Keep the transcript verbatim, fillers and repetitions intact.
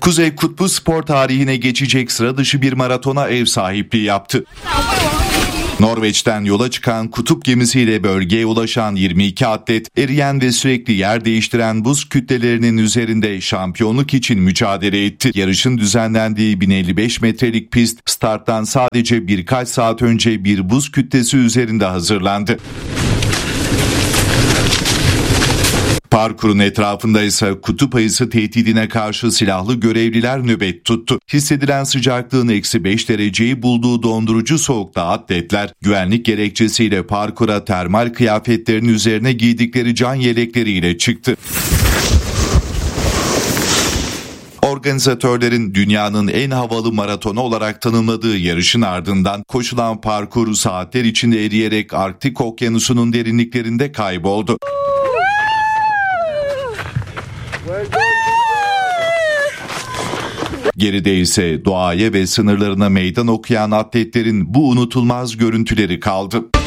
Kuzey Kutbu spor tarihine geçecek sıra dışı bir maratona ev sahipliği yaptı. Norveç'ten yola çıkan kutup gemisiyle bölgeye ulaşan yirmi iki atlet, eriyen ve sürekli yer değiştiren buz kütlelerinin üzerinde şampiyonluk için mücadele etti. Yarışın düzenlendiği bin elli beş metrelik pist, starttan sadece birkaç saat önce bir buz kütlesi üzerinde hazırlandı. Parkurun etrafında ise kutup ayısı tehdidine karşı silahlı görevliler nöbet tuttu. Hissedilen sıcaklığın eksi beş dereceyi bulduğu dondurucu soğukta atletler, güvenlik gerekçesiyle parkura termal kıyafetlerin üzerine giydikleri can yelekleriyle çıktı. Organizatörlerin dünyanın en havalı maratonu olarak tanımladığı yarışın ardından koşulan parkur saatler içinde eriyerek Arktik Okyanusu'nun derinliklerinde kayboldu. Geride ise doğaya ve sınırlarına meydan okuyan atletlerin bu unutulmaz görüntüleri kaldı.